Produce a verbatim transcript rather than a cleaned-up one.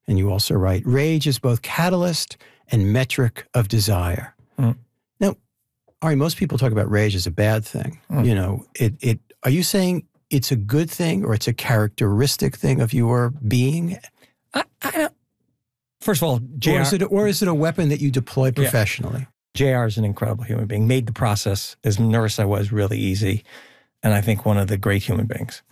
and you also write, rage is both catalyst and metric of desire. Mm. Now, Ari, most people talk about rage as a bad thing. Mm. You know, it. It. Are you saying it's a good thing or it's a characteristic thing of your being? I, I don't. First of all, J R... Or is, it, or is it a weapon that you deploy professionally? Yeah. J R is an incredible human being, made the process, as nervous I was, really easy. And I think one of the great human beings.